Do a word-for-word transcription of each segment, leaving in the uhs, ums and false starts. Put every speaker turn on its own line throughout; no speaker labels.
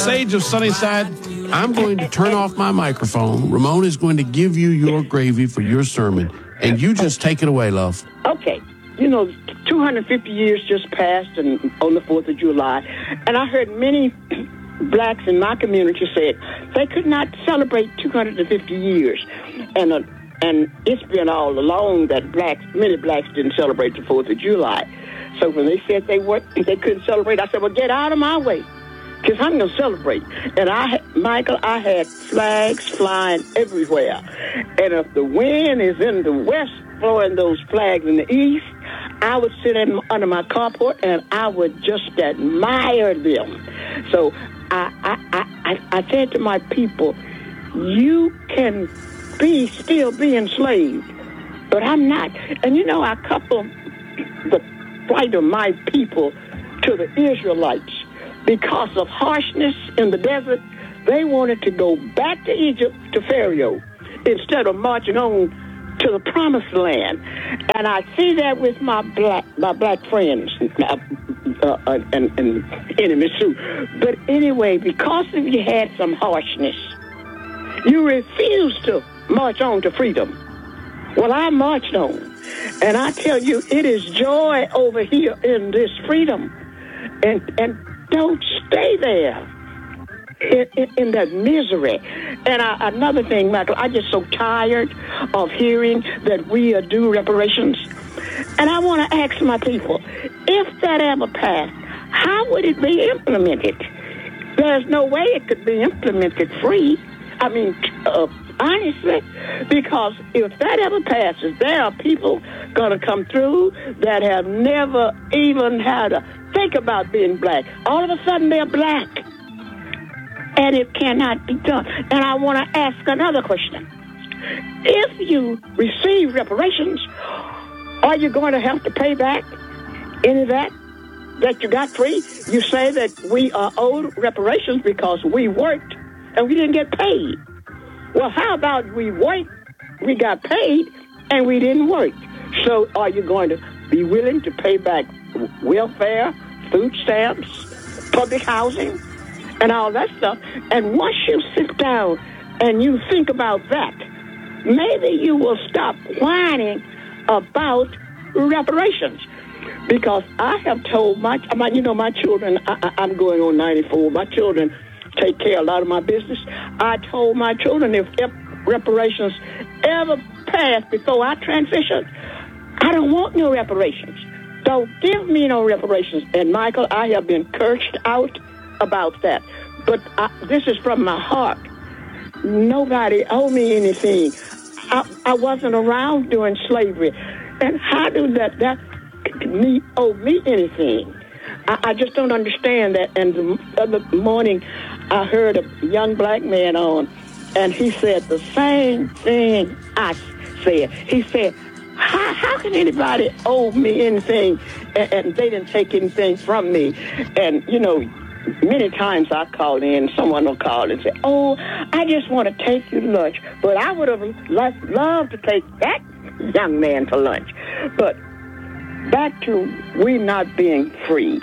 Sage of Sunnyside, I'm going to turn off my microphone. Ramon is going to give you your gravy for your sermon, and you just take it away, love.
Okay. You know, two hundred fifty years just passed and on the fourth of July, and I heard many blacks in my community say they could not celebrate two hundred fifty years. And uh, and it's been all along that blacks, many blacks didn't celebrate the fourth of July. So when they said they weren't, they couldn't celebrate, I said, well, get out of my way, because I'm going to celebrate. And I, Michael, I had flags flying everywhere. And if the wind is in the west blowing those flags in the east, I would sit in, under my carport and I would just admire them. So I, I, I, I said to my people, you can be still be enslaved, but I'm not. And you know, I couple the plight of my people to the Israelites. Because of harshness in the desert, they wanted to go back to Egypt, to Pharaoh, instead of marching on to the promised land. And I see that with my black my black friends uh, uh, and, and enemies too. But anyway, because of you had some harshness, you refused to march on to freedom. Well, I marched on. And I tell you, it is joy over here in this freedom. And and don't stay there in, in, in that misery. And I, another thing, Michael, I'm just so tired of hearing that we are due reparations. And I want to ask my people, if that ever passed, how would it be implemented? There's no way it could be implemented free. I mean, uh, honestly, because if that ever passes, there are people going to come through that have never even had to think about being black. All of a sudden, they're black. And it cannot be done. And I want to ask another question. If you receive reparations, are you going to have to pay back any of that that you got free? You say that we are owed reparations because we worked and we didn't get paid. Well, how about we worked, we got paid, and we didn't work? So are you going to be willing to pay back welfare, food stamps, public housing, and all that stuff? And once you sit down and you think about that, maybe you will stop whining about reparations. Because I have told my, my you know, my children, I, I'm going on ninety-four, my children take care of a lot of my business. I told my children if reparations ever pass before I transition, I don't want no reparations. Don't give me no reparations. And, Michael, I have been cursed out about that. But I, this is from my heart. Nobody owed me anything. I, I wasn't around during slavery. And how do that, that me owe me anything? I, I just don't understand that. And the other morning, I heard a young black man on, and he said the same thing I said. He said, how, how can anybody owe me anything and, and they didn't take anything from me? And, you know, many times I call in, someone will call and say, oh, I just want to take you to lunch. But I would have lo- loved to take that young man to lunch. But back to we not being free.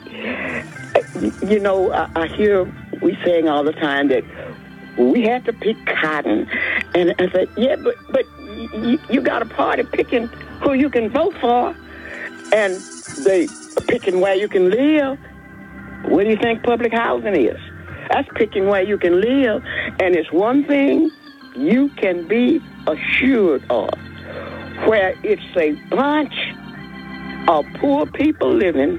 You know, I, I hear we saying all the time that we have to pick cotton. And I said, yeah, but, but you, you got a party picking who you can vote for, and they picking where you can live. What do you think public housing is? That's picking where you can live. And it's one thing you can be assured of, where it's a bunch of poor people living,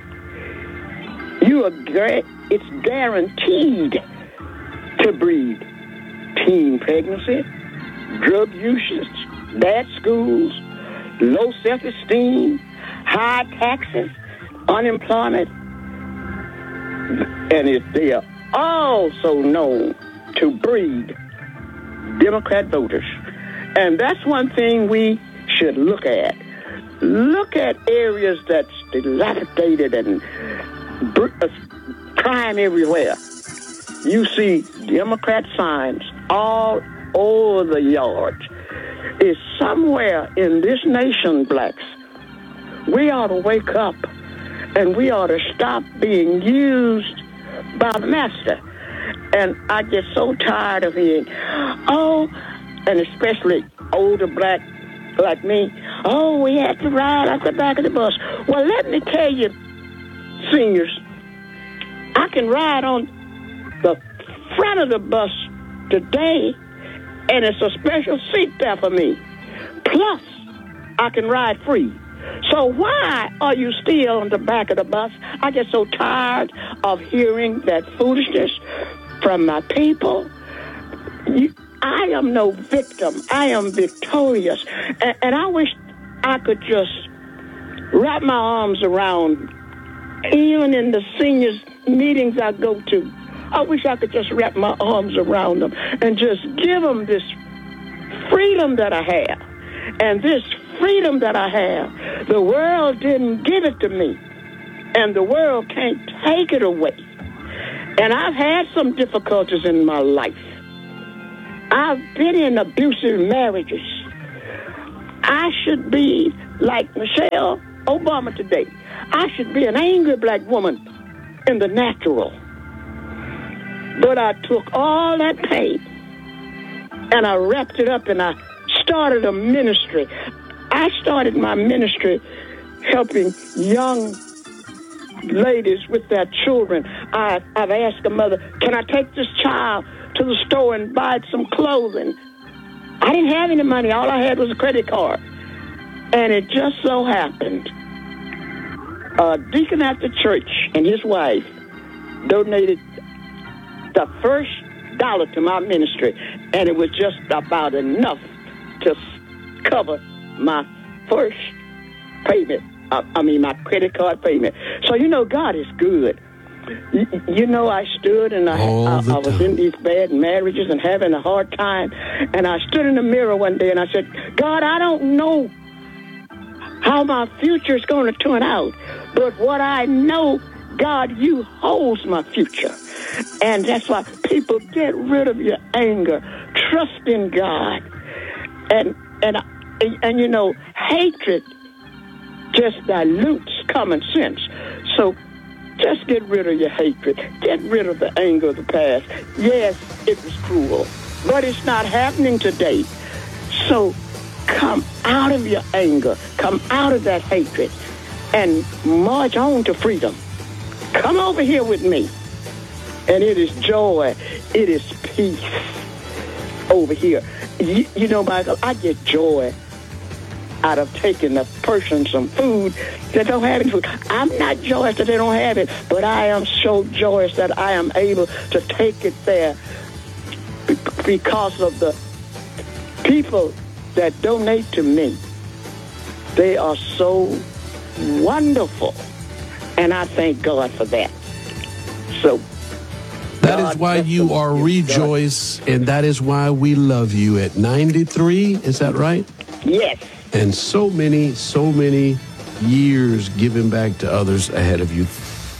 you are gra- it's guaranteed to breed teen pregnancy, drug usage, bad schools, low self-esteem, high taxes, unemployment, and it, they are also known to breed Democrat voters. And that's one thing we should look at. Look at areas that's dilapidated and br- uh, crime everywhere. You see Democrat signs all over the yards. It's somewhere in this nation, blacks, we ought to wake up and we ought to stop being used by the master. And I get so tired of hearing, oh, and especially older black like me, oh, we had to ride off the back of the bus. Well, let me tell you, seniors, I can ride on the front of the bus today, and it's a special seat there for me. Plus, I can ride free. So why are you still on the back of the bus? I get so tired of hearing that foolishness from my people. You, I am no victim. I am victorious. And, and I wish I could just wrap my arms around, even in the seniors meetings I go to, I wish I could just wrap my arms around them and just give them this freedom that I have. And this freedom that I have, the world didn't give it to me, and the world can't take it away. And I've had some difficulties in my life. I've been in abusive marriages. I should be like Michelle Obama today. I should be an angry black woman in the natural. But I took all that pain and I wrapped it up and I started a ministry. I started my ministry helping young ladies with their children. I, I've asked a mother, can I take this child to the store and buy some clothing? I didn't have any money. All I had was a credit card. And it just so happened, a deacon at the church and his wife donated the first dollar to my ministry, and it was just about enough to cover my first payment. Uh, I mean, my credit card payment. So, you know, God is good. You, you know, I stood and I, I, I was in these bad marriages and having a hard time, and I stood in the mirror one day and I said, God, I don't know how my future is going to turn out, but what I know, God, you holds my future. And that's why people get rid of your anger, trust in God. And, and, and, and you know, hatred just dilutes common sense. So just get rid of your hatred. Get rid of the anger of the past. Yes, it was cruel, but it's not happening today. So come out of your anger. Come out of that hatred and march on to freedom. Come over here with me. And it is joy. It is peace over here. You, you know, Michael, I get joy out of taking a person some food that don't have any food. I'm not joyous that they don't have it, but I am so joyous that I am able to take it there because of the people that donate to me. They are so wonderful, and I thank God for that. So
that is why you are Rejoice, and that is why we love you at ninety-three. Is that right?
Yes.
And so many, so many years giving back to others ahead of you.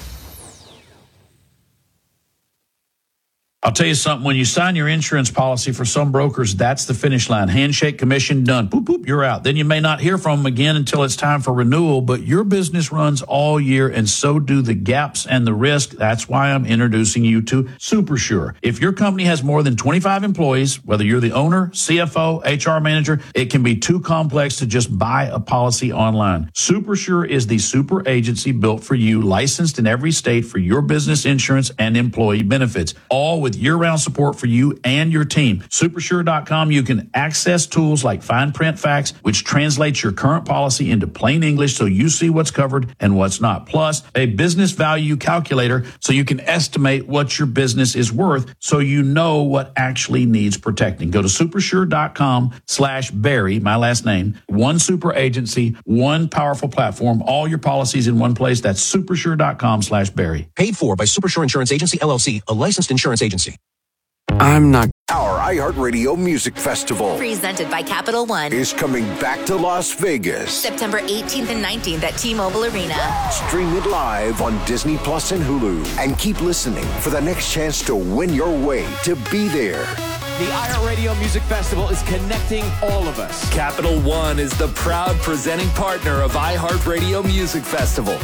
I'll tell you something, when you sign your insurance policy for some brokers, that's the finish line. Handshake, commission, done. Boop, boop, you're out. Then you may not hear from them again until it's time for renewal, but your business runs all year, and so do the gaps and the risk. That's why I'm introducing you to SuperSure. If your company has more than twenty-five employees, whether you're the owner, C F O, H R manager, it can be too complex to just buy a policy online. SuperSure is the super agency built for you, licensed in every state for your business insurance and employee benefits, all with year-round support for you and your team. Supersure dot com, you can access tools like Fine Print Facts, which translates your current policy into plain English so you see what's covered and what's not. Plus, a business value calculator so you can estimate what your business is worth so you know what actually needs protecting. Go to supersure dot com slash Barry, my last name, one super agency, one powerful platform, all your policies in one place. That's supersure dot com slash Barry.
Paid for by Supersure Insurance Agency, L L C, a licensed insurance agency.
I'm not.
Our iHeartRadio Music Festival,
presented by Capital One,
is coming back to Las Vegas.
September eighteenth and nineteenth at T-Mobile Arena.
Stream it live on Disney Plus and Hulu. And keep listening for the next chance to win your way to be there.
The iHeartRadio Music Festival is connecting all of us.
Capital One is the proud presenting partner of iHeartRadio Music Festival,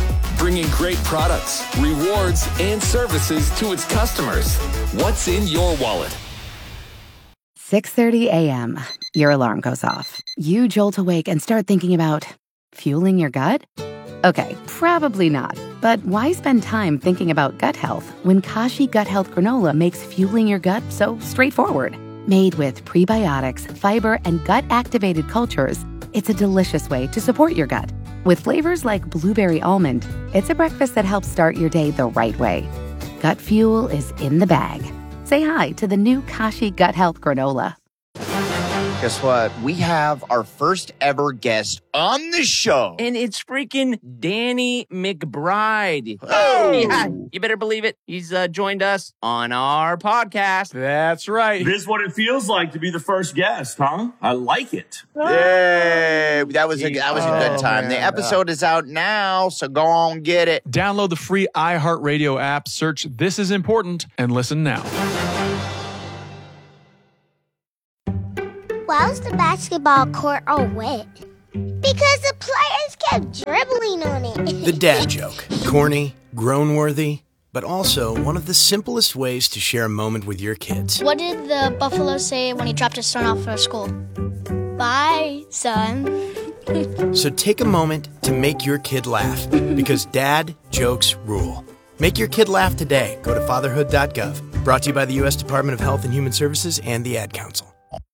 bringing great products, rewards, and services to its customers. What's in your wallet?
six thirty a.m. Your alarm goes off. You jolt awake and start thinking about fueling your gut? Okay, probably not. But why spend time thinking about gut health when Kashi Gut Health Granola makes fueling your gut so straightforward? Made with prebiotics, fiber, and gut-activated cultures, it's a delicious way to support your gut. With flavors like blueberry almond, it's a breakfast that helps start your day the right way. Gut fuel is in the bag. Say hi to the new Kashi Gut Health Granola.
Guess what? We have our first ever guest on the show.
And it's freaking Danny McBride.
Oh!
Yeah, you better believe it. He's uh, joined us on our podcast.
That's right.
This is what it feels like to be the first guest, huh? I like it.
Yay! That was a, that was a good time.
Oh,
the episode is out now, so go on, get it.
Download the free iHeartRadio app, search This Is Important, and listen now.
Why was the basketball court all wet? Because the players kept dribbling on it.
The dad joke. Corny, groan-worthy, but also one of the simplest ways to share a moment with your kids.
What did the buffalo say when he dropped his son off for school? Bye, son.
So take a moment to make your kid laugh, because dad jokes rule. Make your kid laugh today. Go to fatherhood dot gov. Brought to you by the U S Department of Health and Human Services and the Ad Council.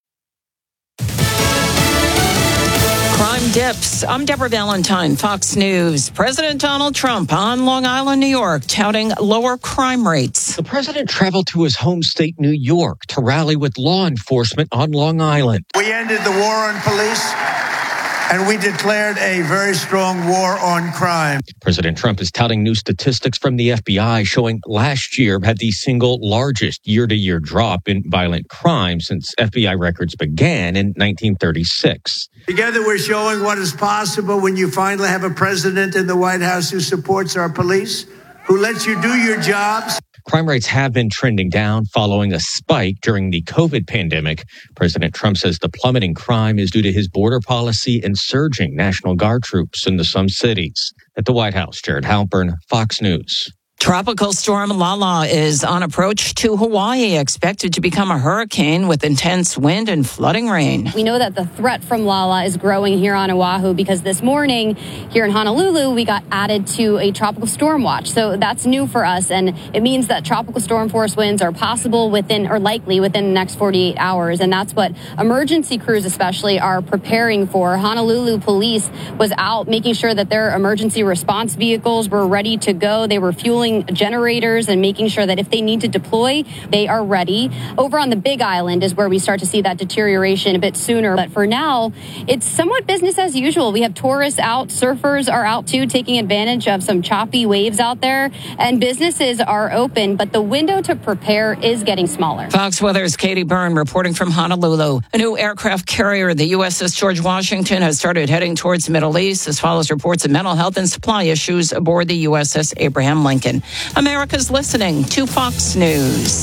Crime Dips. I'm Deborah Valentine, Fox News. President Donald Trump on Long Island, New York, touting lower crime rates.
The president traveled to his home state, New York, to rally with law enforcement on Long Island.
We ended the war on police, and we declared a very strong war on crime.
President Trump is touting new statistics from the F B I showing last year had the single largest year-to-year drop in violent crime since F B I records began in nineteen thirty-six.
Together, we're showing what is possible when you finally have a president in the White House who supports our police, who lets you do your jobs.
Crime rates have been trending down following a spike during the COVID pandemic. President Trump says the plummeting crime is due to his border policy and surging National Guard troops into some cities. At the White House, Jared Halpern, Fox News.
Tropical storm Lala is on approach to Hawaii, expected to become a hurricane with intense wind and flooding rain.
We know that the threat from Lala is growing here on Oahu because this morning here in Honolulu, we got added to a tropical storm watch. So that's new for us. And it means that tropical storm force winds are possible within or likely within the next forty-eight hours. And that's what emergency crews especially are preparing for. Honolulu police was out making sure that their emergency response vehicles were ready to go. They were fueling generators and making sure that if they need to deploy, they are ready. Over on the Big Island is where we start to see that deterioration a bit sooner. But for now, it's somewhat business as usual. We have tourists out, surfers are out too, taking advantage of some choppy waves out there, and businesses are open, but the window to prepare is getting smaller.
Fox Weather's Katie Byrne reporting from Honolulu. A new aircraft carrier, the U S S George Washington, has started heading towards the Middle East as follows reports of mental health and supply issues aboard the U S S Abraham Lincoln. America's listening to Fox News.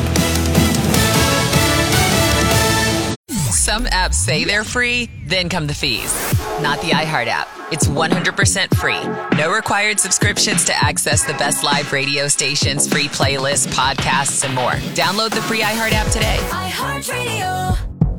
Some apps say they're free, then come the fees. Not the iHeart app. It's one hundred percent free. No required subscriptions to access the best live radio stations, free playlists, podcasts, and more. Download the free iHeart app today. iHeartRadio.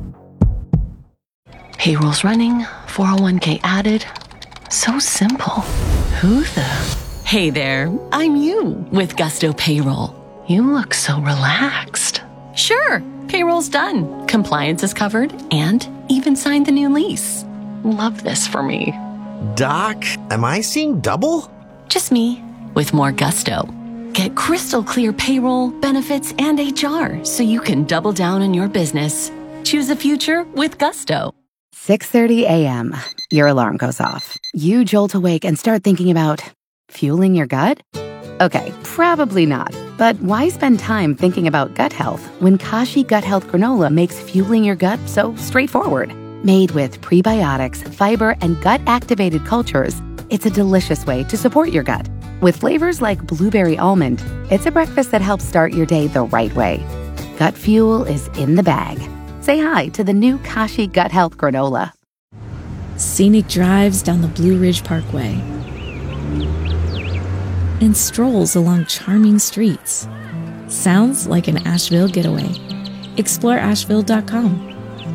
Payroll's running, four oh one k added. So simple. Who the... Hey there, I'm you with Gusto Payroll. You look so relaxed. Sure, payroll's done. Compliance is covered and even signed the new lease. Love this for me.
Doc, am I seeing double?
Just me with more Gusto. Get crystal clear payroll, benefits, and H R so you can double down on your business. Choose a future with Gusto.
six thirty a.m. Your alarm goes off. You jolt awake and start thinking about fueling your gut? Okay, probably not. But why spend time thinking about gut health when Kashi Gut Health Granola makes fueling your gut so straightforward? Made with prebiotics, fiber, and gut-activated cultures, it's a delicious way to support your gut. With flavors like blueberry almond, it's a breakfast that helps start your day the right way. Gut fuel is in the bag. Say hi to the new Kashi Gut Health Granola.
Scenic drives down the Blue Ridge Parkway.
and strolls along charming streets. Sounds like an Asheville getaway. Explore asheville dot com.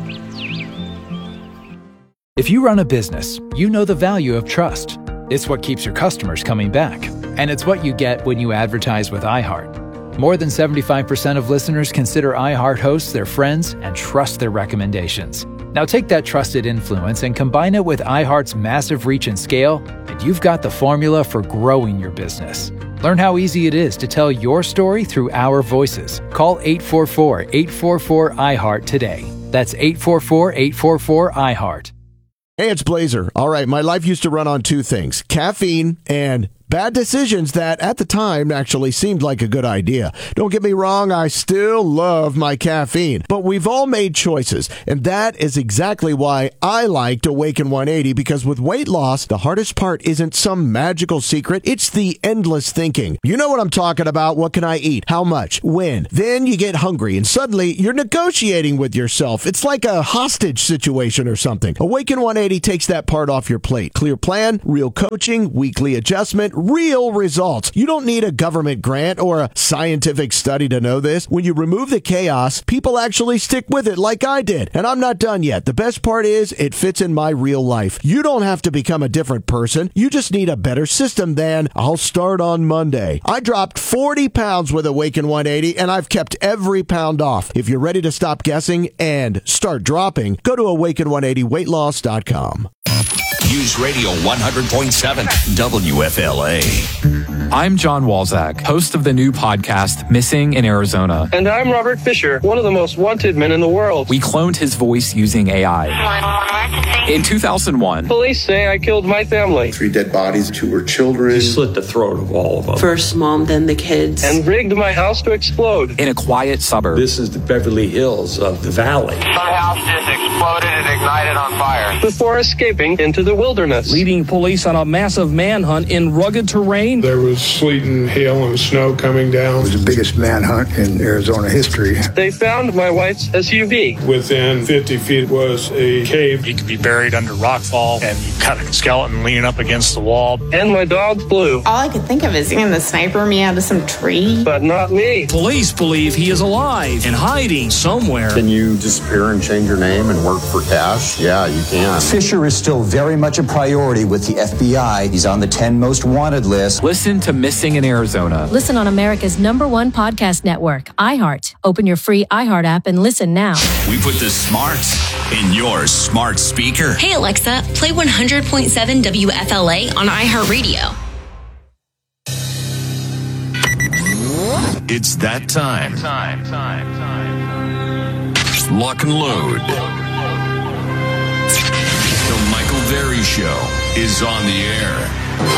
If you run a business, you know the value of trust. It's what keeps your customers coming back. And it's what you get when you advertise with iHeart. More than seventy-five percent of listeners consider iHeart hosts their friends and trust their recommendations. Now take that trusted influence and combine it with iHeart's massive reach and scale, and you've got the formula for growing your business. Learn how easy it is to tell your story through our voices. Call eight four four, eight four four, I heart today. That's eight four four, eight four four, I heart.
Hey, it's Blazer. All right, my life used to run on two things, caffeine and bad decisions that at the time actually seemed like a good idea. Don't get me wrong, I still love my caffeine, but we've all made choices, and that is exactly why I liked Awaken one eighty, because with weight loss, the hardest part isn't some magical secret, it's the endless thinking. You know what I'm talking about. What can I eat? How much? When? Then you get hungry, and suddenly you're negotiating with yourself. It's like a hostage situation or something. Awaken one eighty takes that part off your plate. Clear plan, real coaching, weekly adjustment, real results. You don't need a government grant or a scientific study to know this. When you remove the chaos, people actually stick with it like I did. And I'm not done yet. The best part is it fits in my real life. You don't have to become a different person. You just need a better system than I'll start on Monday. I dropped forty pounds with Awaken one eighty, and I've kept every pound off. If you're ready to stop guessing and start dropping, go to awaken one eighty weight loss dot com.
News Radio one hundred point seven W F L A.
I'm John Walzak, host of the new podcast, Missing in Arizona.
And I'm Robert Fisher, one of the most wanted men in the world.
We cloned his voice using A I. In two thousand one,
police say I killed my family.
Three dead bodies, two were children.
He slit the throat of all of them.
First mom, then the kids.
And rigged my house to explode.
In a quiet suburb.
This is the Beverly Hills of the valley.
My house just exploded and ignited on fire.
Before escaping into the wilderness.
Leading police on a massive manhunt in rugged terrain.
There was sleet and hail and snow coming down.
It was the biggest manhunt in Arizona history.
They found my wife's S U V.
Within fifty feet was a cave.
He could be buried under rockfall, and you cut a skeleton leaning up against the wall.
And my dog Blue.
All I could think of is seeing the sniper me out of some tree.
But not me.
Police believe he is alive and hiding somewhere.
Can you disappear and change your name and work for cash? Yeah, you can.
Fisher is still very much a priority with the F B I. He's on the ten most wanted list.
Listen to Missing in Arizona.
Listen on America's number one podcast network, iHeart. Open your free iHeart app and listen now.
We put the smarts in your smart speaker.
Hey, Alexa, play one hundred point seven W F L A on iHeartRadio.
It's that time. Time, time, time. Lock and load. The Michael Berry Show is on the air.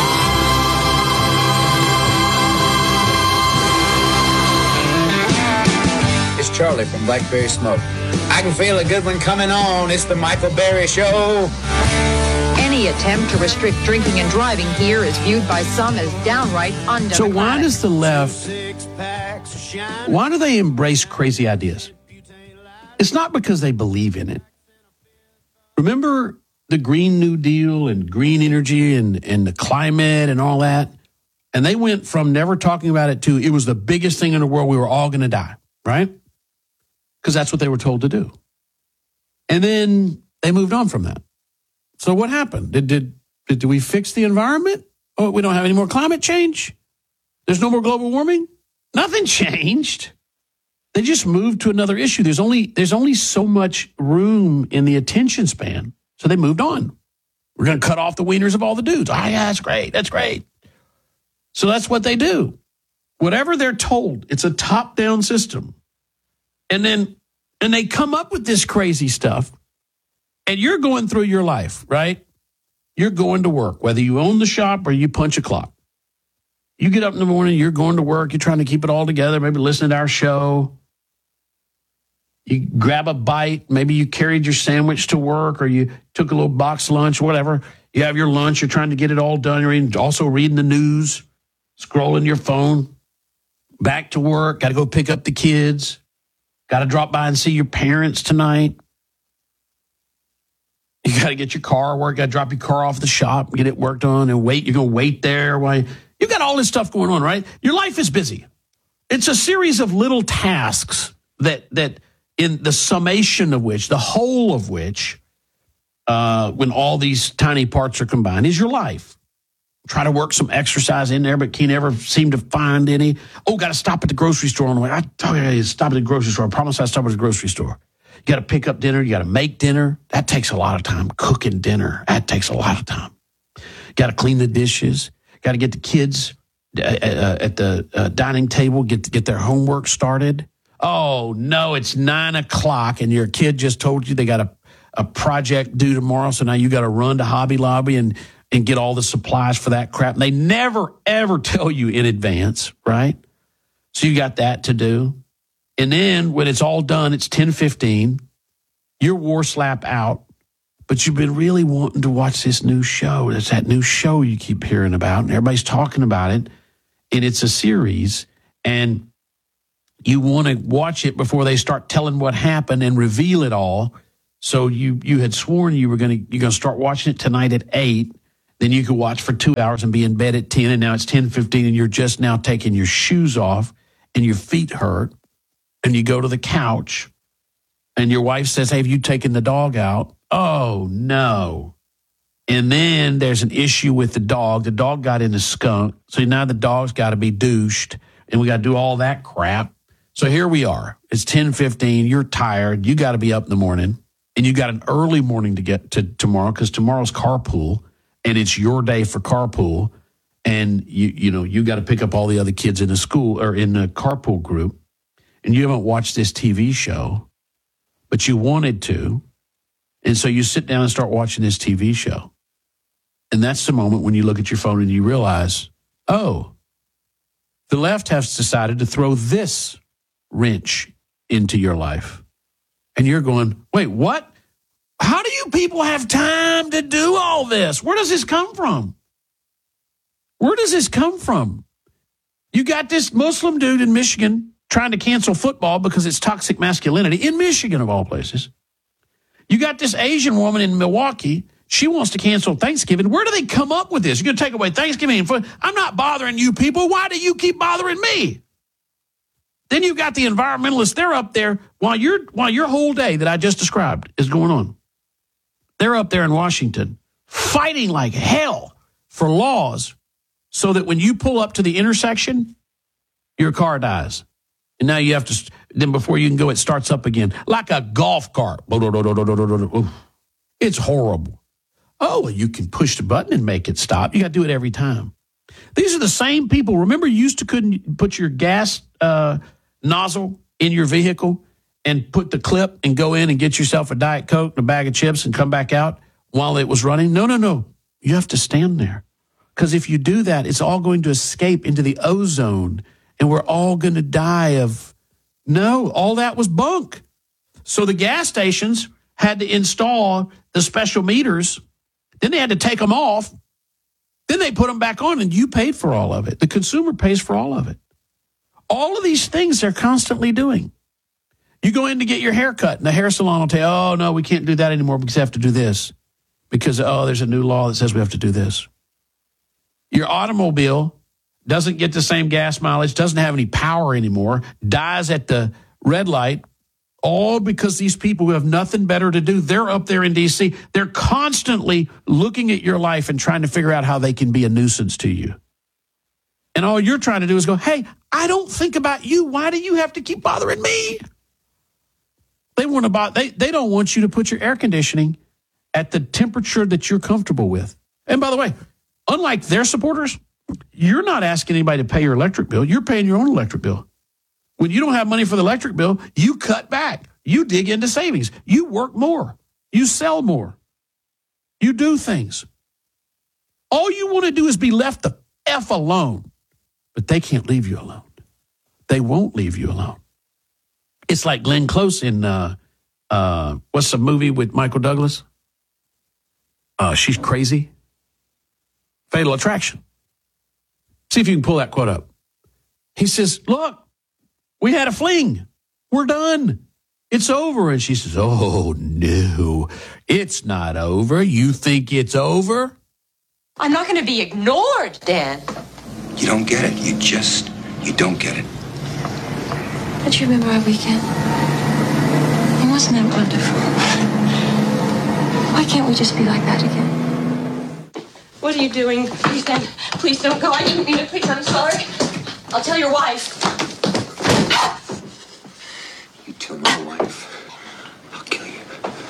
It's Charlie from Blackberry Smoke. I can feel a good one coming on. It's the Michael Berry Show.
Any attempt to restrict drinking and driving here is viewed by some as downright undemocratic.
So why does the left, why do they embrace crazy ideas? It's not because they believe in it. Remember the Green New Deal and green energy and, and the climate and all that? And they went from never talking about it to it was the biggest thing in the world. We were all going to die, right? Because that's what they were told to do. And then they moved on from that. So what happened? Did, did, did, did we fix the environment? Oh, we don't have any more climate change? There's no more global warming? Nothing changed. They just moved to another issue. There's only, there's only so much room in the attention span. So they moved on. We're going to cut off the wieners of all the dudes. Ah, oh, yeah, that's great. That's great. So that's what they do. Whatever they're told, it's a top-down system. And then, and they come up with this crazy stuff. And you're going through your life, right? You're going to work, whether you own the shop or you punch a clock. You get up in the morning, you're going to work, you're trying to keep it all together, maybe listening to our show. You grab a bite, maybe you carried your sandwich to work or you took a little box lunch, whatever. You have your lunch, you're trying to get it all done. You're also reading the news, scrolling your phone. Back to work, got to go pick up the kids. Got to drop by and see your parents tonight. You got to get your car worked. Got to drop your car off the shop, get it worked on, and wait. You're going to wait there while You've got all this stuff going on, right? Your life is busy. It's a series of little tasks that, that in the summation of which, the whole of which, uh, when all these tiny parts are combined, is your life. Try to work some exercise in there, but can't ever seem to find any. Oh, got to stop at the grocery store on the way. I told you to stop at the grocery store. I promise I'll stop at the grocery store. You got to pick up dinner. You got to make dinner. That takes a lot of time. Cooking dinner, that takes a lot of time. Got to clean the dishes. Got to get the kids uh, uh, at the uh, dining table, get get their homework started. Oh, no, it's nine o'clock, and your kid just told you they got a, a project due tomorrow, so now you got to run to Hobby Lobby and, and get all the supplies for that crap. And they never, ever tell you in advance, right? So you got that to do. And then when it's all done, it's ten fifteen. You're war slap out, but you've been really wanting to watch this new show. It's that new show you keep hearing about, and everybody's talking about it, and it's a series, and you want to watch it before they start telling what happened and reveal it all. So you you had sworn you were going to you're going to start watching it tonight at eight. Then you could watch for two hours and be in bed at ten, and now it's ten fifteen, and you're just now taking your shoes off, and your feet hurt. And you go to the couch, and your wife says, hey, have you taken the dog out? Oh, no. And then there's an issue with the dog. The dog got in the skunk, so now the dog's got to be douched, and we got to do all that crap. So here we are. It's ten fifteen. You're tired. You got to be up in the morning, and you got an early morning to get to tomorrow because tomorrow's carpool, and it's your day for carpool, and you you know you got to pick up all the other kids in the school or in the carpool group. And you haven't watched this T V show, but you wanted to. And so you sit down and start watching this T V show. And that's the moment when you look at your phone and you realize, oh, the left has decided to throw this wrench into your life. And you're going, wait, what? How do you people have time to do all this? Where does this come from? Where does this come from? You got this Muslim dude in Michigan trying to cancel football because it's toxic masculinity in Michigan, of all places. You got this Asian woman in Milwaukee. She wants to cancel Thanksgiving. Where do they come up with this? You're going to take away Thanksgiving. I'm not bothering you people. Why do you keep bothering me? Then you've got the environmentalists. They're up there while, you're, while your whole day that I just described is going on. They're up there in Washington fighting like hell for laws so that when you pull up to the intersection, your car dies. And now you have to, then before you can go, it starts up again like a golf cart. It's horrible. Oh, well, you can push the button and make it stop. You got to do it every time. These are the same people. Remember, you used to couldn't put your gas uh, nozzle in your vehicle and put the clip and go in and get yourself a Diet Coke and a bag of chips and come back out while it was running? No, no, no. You have to stand there. Because if you do that, it's all going to escape into the ozone. And we're all going to die of, no, all that was bunk. So the gas stations had to install the special meters. Then they had to take them off. Then they put them back on, and you paid for all of it. The consumer pays for all of it. All of these things they're constantly doing. You go in to get your hair cut, and the hair salon will tell you, oh, no, we can't do that anymore because we have to do this. Because, oh, there's a new law that says we have to do this. Your automobile doesn't get the same gas mileage, doesn't have any power anymore, dies at the red light, all because these people who have nothing better to do, they're up there in D C. They're constantly looking at your life and trying to figure out how they can be a nuisance to you. And all you're trying to do is go, hey, I don't think about you. Why do you have to keep bothering me? They want to buy, they, they don't want you to put your air conditioning at the temperature that you're comfortable with. And by the way, unlike their supporters, you're not asking anybody to pay your electric bill. You're paying your own electric bill. When you don't have money for the electric bill, you cut back. You dig into savings. You work more. You sell more. You do things. All you want to do is be left the F alone. But they can't leave you alone. They won't leave you alone. It's like Glenn Close in, uh, uh, what's the movie with Michael Douglas? Uh, She's Crazy. Fatal Attraction. See if you can pull that quote up. He says, look, we had a fling. We're done. It's over. And she says, oh, no, it's not over. You think it's over?
I'm not going to be ignored, Dan. You don't get it. You just, you don't get it.
Don't you remember our weekend? And wasn't that wonderful? Why can't we just be like that again?
What are you doing? Please don't, please don't go. I didn't mean it. Please, I'm sorry. I'll tell your wife.
You tell my wife, I'll kill you.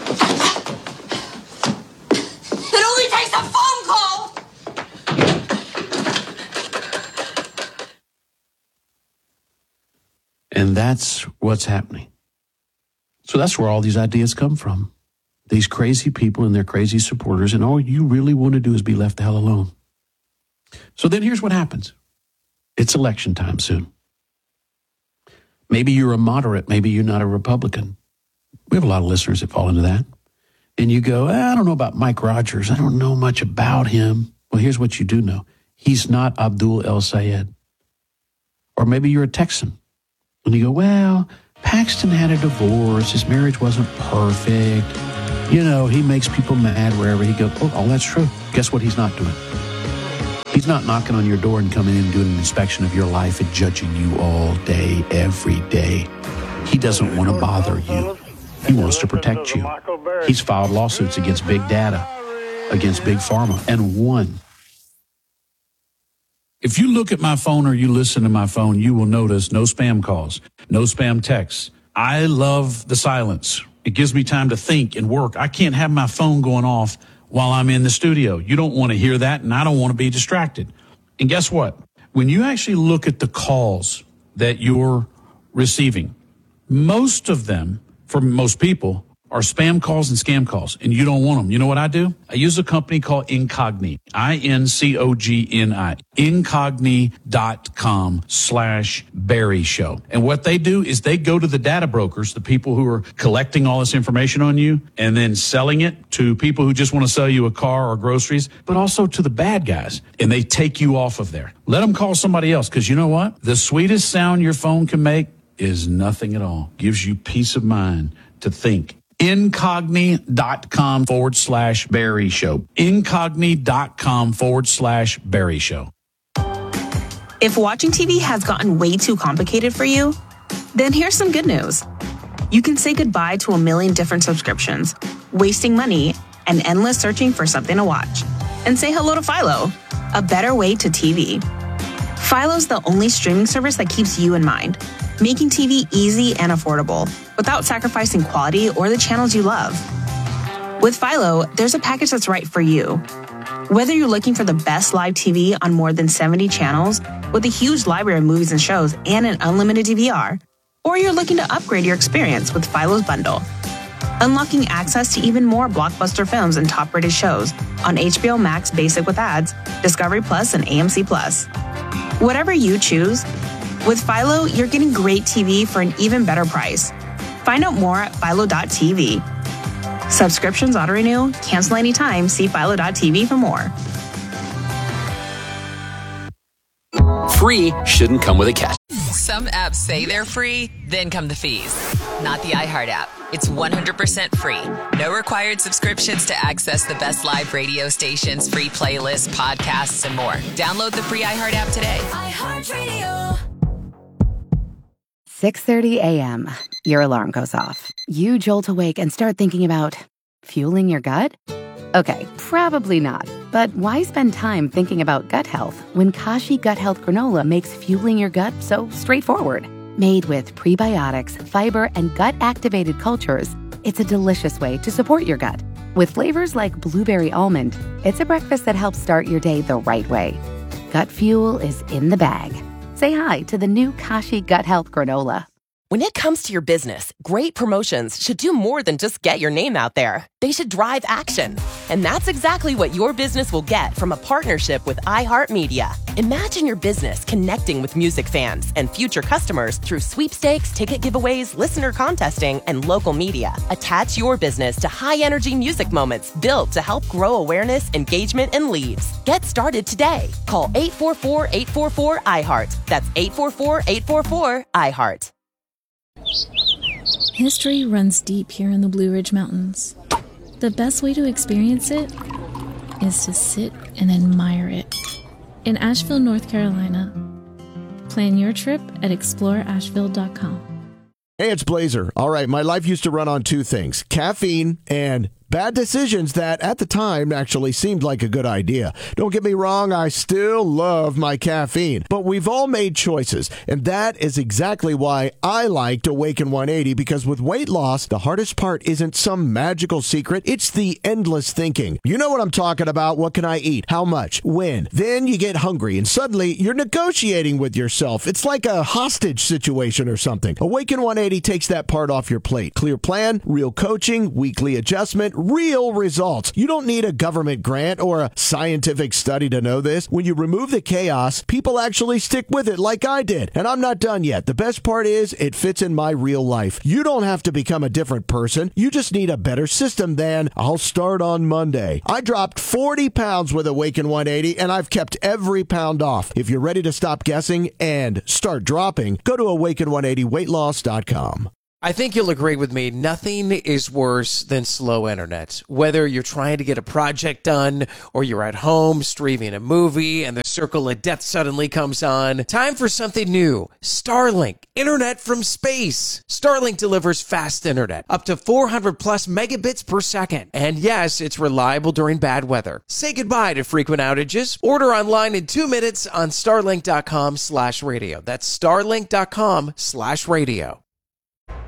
It only takes a phone call!
And that's what's happening. So that's where all these ideas come from. These crazy people and their crazy supporters, and all you really want to do is be left the hell alone. So then here's what happens. It's election time soon. Maybe you're a moderate. Maybe you're not a Republican. We have a lot of listeners that fall into that. And you go, I don't know about Mike Rogers. I don't know much about him. Well, here's what you do know. He's not Abdul El Sayed. Or maybe you're a Texan. And you go, well, Paxton had a divorce. His marriage wasn't perfect. You know, he makes people mad wherever he goes. Oh, all that's true. Guess what he's not doing? He's not knocking on your door and coming in and doing an inspection of your life and judging you all day, every day. He doesn't want to bother you. He wants to protect you. He's filed lawsuits against big data, against big pharma, and won. If you look at my phone or you listen to my phone, you will notice no spam calls, no spam texts. I love the silence. It gives me time to think and work. I can't have my phone going off while I'm in the studio. You don't want to hear that, and I don't want to be distracted. And guess what? When you actually look at the calls that you're receiving, most of them, for most people, are spam calls and scam calls, and you don't want them. You know what I do? I use a company called Incogni, I N C O G N I, Incogni.com slash Barry Show. And what they do is they go to the data brokers, the people who are collecting all this information on you, and then selling it to people who just want to sell you a car or groceries, but also to the bad guys, and they take you off of there. Let them call somebody else, because you know what? The sweetest sound your phone can make is nothing at all. Gives you peace of mind to think. Incogni.com forward slash Barry Show. Incogni.com forward slash Barry Show.
If watching T V has gotten way too complicated for you, then here's some good news. You can say goodbye to a million different subscriptions, wasting money, and endless searching for something to watch. And say hello to Philo, a better way to T V. Philo's the only streaming service that keeps you in mind, making T V easy and affordable without sacrificing quality or the channels you love. With Philo, there's a package that's right for you. Whether you're looking for the best live T V on more than seventy channels with a huge library of movies and shows and an unlimited D V R, or you're looking to upgrade your experience with Philo's bundle, unlocking access to even more blockbuster films and top-rated shows on H B O Max Basic with ads, Discovery Plus, and A M C Plus. Whatever you choose, with Philo, you're getting great T V for an even better price. Find out more at philo dot t v. Subscriptions auto-renew, cancel anytime. See philo dot t v for more.
Free shouldn't come with a catch.
Some apps say they're free, then come the fees. Not the iHeart app. It's one hundred percent free. No required subscriptions to access the best live radio stations, free playlists, podcasts, and more. Download the free iHeart app today. iHeartRadio.
six thirty a.m. Your alarm goes off. You jolt awake and start thinking about fueling your gut? Okay, probably not. But why spend time thinking about gut health when Kashi Gut Health Granola makes fueling your gut so straightforward? Made with prebiotics, fiber, and gut-activated cultures, it's a delicious way to support your gut. With flavors like blueberry almond, it's a breakfast that helps start your day the right way. Gut fuel is in the bag. Say hi to the new Kashi Gut Health Granola.
When it comes to your business, great promotions should do more than just get your name out there. They should drive action. And that's exactly what your business will get from a partnership with iHeartMedia. Imagine your business connecting with music fans and future customers through sweepstakes, ticket giveaways, listener contesting, and local media. Attach your business to high-energy music moments built to help grow awareness, engagement, and leads. Get started today. Call eight four four, eight four four, I heart. That's eight four four, eight four four, I heart.
History runs deep here in the Blue Ridge Mountains. The best way to experience it is to sit and admire it. in Asheville, North Carolina. Plan your trip at explore asheville dot com.
Hey, it's Blazer. All right, my life used to run on two things, caffeine and bad decisions that at the time actually seemed like a good idea. Don't get me wrong, I still love my caffeine, but we've all made choices, and that is exactly why I liked Awaken one eighty, because with weight loss, the hardest part isn't some magical secret, it's the endless thinking. You know what I'm talking about. What can I eat? How much? When? Then you get hungry, and suddenly you're negotiating with yourself. It's like a hostage situation or something. Awaken one eighty takes that part off your plate. Clear plan, real coaching, weekly adjustment, real results. You don't need a government grant or a scientific study to know this. When you remove the chaos, people actually stick with it like I did. And I'm not done yet. The best part is it fits in my real life. You don't have to become a different person. You just need a better system than I'll start on Monday. I dropped forty pounds with Awaken one eighty, and I've kept every pound off. If you're ready to stop guessing and start dropping, go to awaken one eighty weight loss dot com.
I think you'll agree with me, nothing is worse than slow internet. Whether you're trying to get a project done or you're at home streaming a movie and the circle of death suddenly comes on, time for something new. Starlink, internet from space. Starlink delivers fast internet, up to four hundred plus megabits per second. And yes, it's reliable during bad weather. Say goodbye to frequent outages. Order online in two minutes on starlink dot com slash radio. That's starlink dot com slash radio.